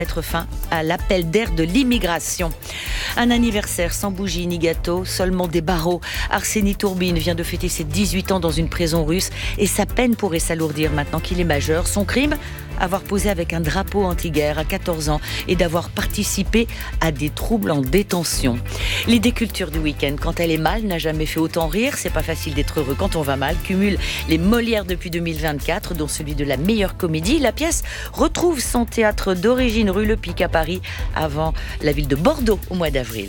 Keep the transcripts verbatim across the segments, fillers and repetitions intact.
Mettre fin à l'appel d'air de l'immigration. Un anniversaire sans bougie ni gâteau, seulement des barreaux. Arseny Tourbine vient de fêter ses dix-huit ans dans une prison russe et sa peine pourrait s'alourdir maintenant qu'il est majeur. Son crime ? Avoir posé avec un drapeau anti-guerre à quatorze ans et d'avoir participé à des troubles en détention. L'idée culture du week-end, quand elle est mal, n'a jamais fait autant rire. C'est pas facile d'être heureux quand on va mal. Cumule les Molières depuis deux mille vingt-quatre, dont celui de la meilleure comédie. La pièce retrouve son théâtre d'origine rue Le Pic à Paris, avant la ville de Bordeaux au mois d'avril.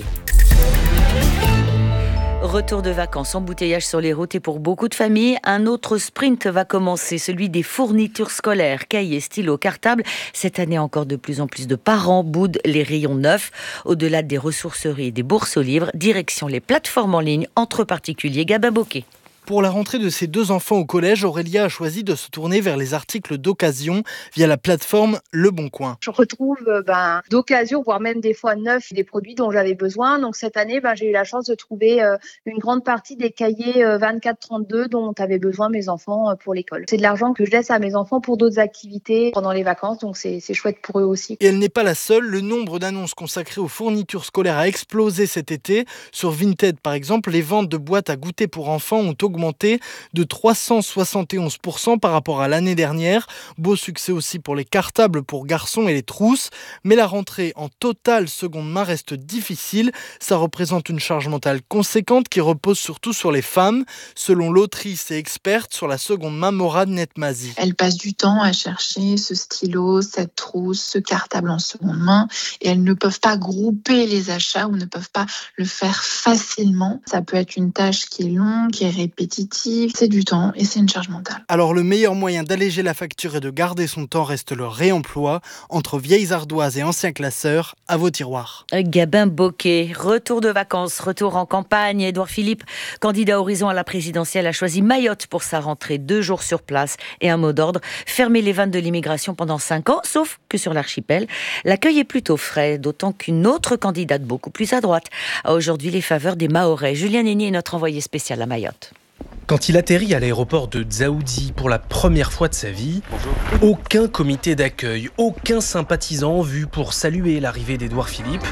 Retour de vacances, embouteillage sur les routes et pour beaucoup de familles, un autre sprint va commencer, celui des fournitures scolaires, cahiers, stylos, cartables. Cette année encore, de plus en plus de parents boudent les rayons neufs. Au-delà des ressourceries et des bourses aux livres, direction les plateformes en ligne entre particuliers. Gabin Bocquet. Pour la rentrée de ses deux enfants au collège, Aurélia a choisi de se tourner vers les articles d'occasion via la plateforme Le Bon Coin. Je retrouve ben, d'occasion, voire même des fois neufs, des produits dont j'avais besoin. Donc cette année, ben, j'ai eu la chance de trouver euh, une grande partie des cahiers euh, vingt-quatre trente-deux dont avaient besoin mes enfants euh, pour l'école. C'est de l'argent que je laisse à mes enfants pour d'autres activités pendant les vacances, donc c'est, c'est chouette pour eux aussi. Et elle n'est pas la seule. Le nombre d'annonces consacrées aux fournitures scolaires a explosé cet été. Sur Vinted, par exemple, les ventes de boîtes à goûter pour enfants ont augmenté augmenté de trois cent soixante et onze pour cent par rapport à l'année dernière. Beau succès aussi pour les cartables pour garçons et les trousses. Mais la rentrée en totale seconde main reste difficile. Ça représente une charge mentale conséquente qui repose surtout sur les femmes. Selon l'autrice et experte sur la seconde main, Morad Netmazi. Elles passent du temps à chercher ce stylo, cette trousse, ce cartable en seconde main et elles ne peuvent pas grouper les achats ou ne peuvent pas le faire facilement. Ça peut être une tâche qui est longue, qui est répétitive. C'est du temps et c'est une charge mentale. Alors le meilleur moyen d'alléger la facture et de garder son temps reste le réemploi. Entre vieilles ardoises et anciens classeurs, à vos tiroirs. Gabin Bocquet, retour de vacances, retour en campagne. Édouard Philippe, candidat Horizon à la présidentielle, a choisi Mayotte pour sa rentrée. Deux jours sur place et un mot d'ordre, fermer les vannes de l'immigration pendant cinq ans, sauf que sur l'archipel, l'accueil est plutôt frais, d'autant qu'une autre candidate beaucoup plus à droite a aujourd'hui les faveurs des Mahorais. Julien Nénier est notre envoyé spécial à Mayotte. Quand il atterrit à l'aéroport de Dzaoudzi pour la première fois de sa vie, Bonjour. Aucun comité d'accueil, aucun sympathisant en vue pour saluer l'arrivée d'Édouard Philippe.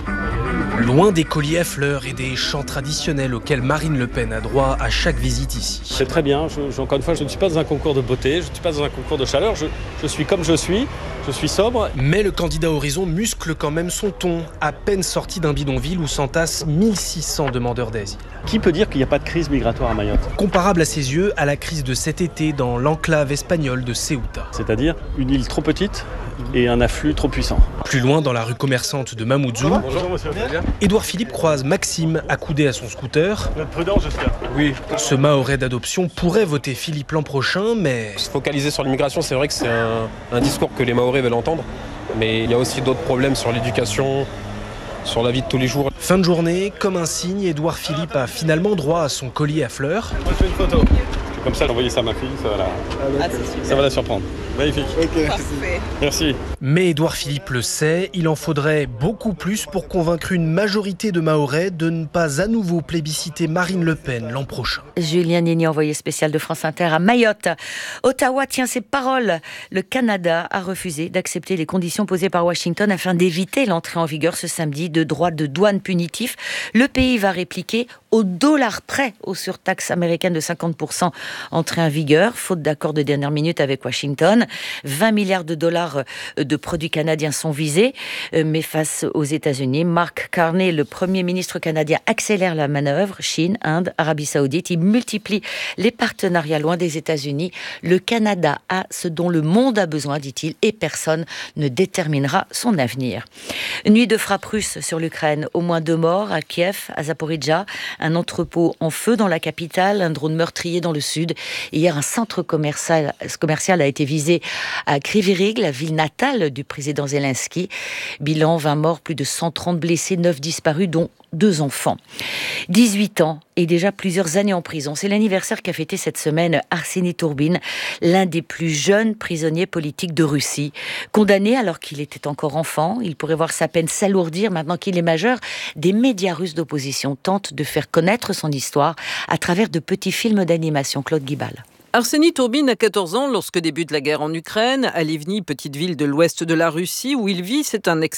Loin des colliers à fleurs et des chants traditionnels auxquels Marine Le Pen a droit à chaque visite ici. C'est très bien, je, je, encore une fois, je ne suis pas dans un concours de beauté, je ne suis pas dans un concours de chaleur, je, je suis comme je suis, je suis sobre. Mais le candidat Horizon muscle quand même son ton, à peine sorti d'un bidonville où s'entassent mille six cents demandeurs d'asile. Qui peut dire qu'il n'y a pas de crise migratoire à Mayotte ? Comparable à ses yeux à la crise de cet été dans l'enclave espagnole de Ceuta. C'est-à-dire une île trop petite et un afflux trop puissant. Plus loin, dans la rue commerçante de Mamoudzou, Bonjour monsieur. Édouard Philippe croise Maxime accoudé à son scooter. Vous êtes prudent, j'espère. Oui. Ce Mahorais d'adoption pourrait voter Philippe l'an prochain, mais... Se focaliser sur l'immigration, c'est vrai que c'est un, un discours que les Mahorais veulent entendre, mais il y a aussi d'autres problèmes sur l'éducation, sur la vie de tous les jours. Fin de journée, comme un signe, Édouard Philippe a finalement droit à son collier à fleurs. Moi je fais une photo. Comme ça, j'envoie ça à ma fille, ça va la, ah, ça va la surprendre. Magnifique. Okay. Parfait. Merci. Mais Édouard Philippe le sait, il en faudrait beaucoup plus pour convaincre une majorité de Mahorais de ne pas à nouveau plébisciter Marine Le Pen l'an prochain. Julien Nénier, envoyé spécial de France Inter à Mayotte. Ottawa tient ses paroles. Le Canada a refusé d'accepter les conditions posées par Washington afin d'éviter l'entrée en vigueur ce samedi de droits de douane punitifs. Le pays va répliquer au dollar près aux surtaxes américaines de cinquante pour cent entrée en vigueur, faute d'accord de dernière minute avec Washington. vingt milliards de dollars de produits canadiens sont visés, mais face aux États-Unis, Mark Carney, le Premier ministre canadien, accélère la manœuvre. Chine, Inde, Arabie Saoudite, il multiplie les partenariats loin des États-Unis. Le Canada a ce dont le monde a besoin, dit-il, et personne ne déterminera son avenir. Nuit de frappe russe sur l'Ukraine, au moins deux morts à Kiev, à Zaporizhzhia, un entrepôt en feu dans la capitale, un drone meurtrier dans le sud. Hier, un centre commercial, commercial a été visé à Kryvyi Rih, la ville natale du président Zelensky. Bilan, vingt morts, plus de cent trente blessés, neuf disparus, dont deux enfants. dix-huit ans et déjà plusieurs années en prison. C'est l'anniversaire qu'a fêté cette semaine Arseny Tourbine, l'un des plus jeunes prisonniers politiques de Russie. Condamné alors qu'il était encore enfant, il pourrait voir sa peine s'alourdir maintenant qu'il est majeur. Des médias russes d'opposition tentent de faire connaître son histoire à travers de petits films d'animation. Claude Guibal. Arseny Tourbine a quatorze ans lorsque débute la guerre en Ukraine. À Livny, petite ville de l'ouest de la Russie où il vit, c'est un excellent